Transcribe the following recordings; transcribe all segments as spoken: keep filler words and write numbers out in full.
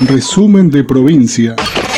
Resumen de provincia.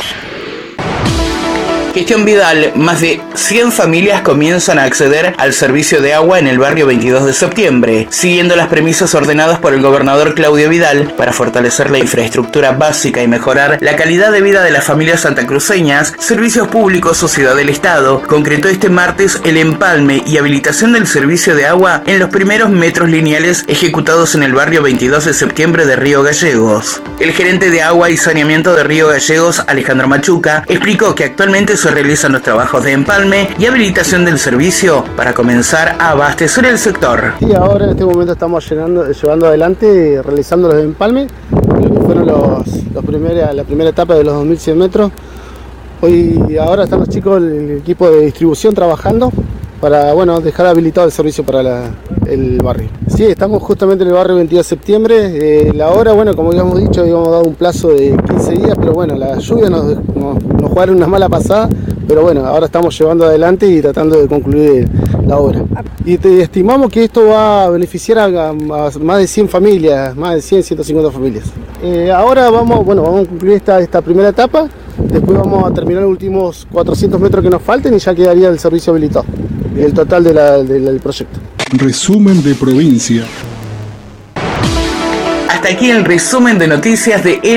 Gestión Vidal, más de cien familias comienzan a acceder al servicio de agua en el barrio veintidós de septiembre, siguiendo las premisas ordenadas por el gobernador Claudio Vidal para fortalecer la infraestructura básica y mejorar la calidad de vida de las familias santacruceñas. Servicios Públicos, Sociedad del Estado, concretó este martes el empalme y habilitación del servicio de agua en los primeros metros lineales ejecutados en el barrio veintidós de septiembre de Río Gallegos. El gerente de agua y saneamiento de Río Gallegos, Alejandro Machuca, explicó que actualmente se realizan los trabajos de empalme y habilitación del servicio para comenzar a abastecer el sector. Y ahora en este momento estamos llenando, llevando adelante, realizando los empalmes, que fueron los, los primera, la primera etapa de los dos mil cien metros. Hoy ahora están los chicos del equipo de distribución trabajando para bueno, dejar habilitado el servicio para la, el barrio. Sí, estamos justamente en el barrio veintidós de septiembre. Eh, la hora, bueno, como habíamos dicho, habíamos dado un plazo de quince días, pero bueno, la lluvia nos, nos, nos jugaron una mala pasada, pero bueno, ahora estamos llevando adelante y tratando de concluir la obra. Y te estimamos que esto va a beneficiar a, a más de cien familias, más de cien, ciento cincuenta familias. Eh, ahora vamos, bueno, vamos a concluir esta, esta primera etapa, después vamos a terminar los últimos cuatrocientos metros que nos falten y ya quedaría el servicio habilitado, el total de la, de la, del proyecto. Resumen de provincia. Hasta aquí el resumen de noticias de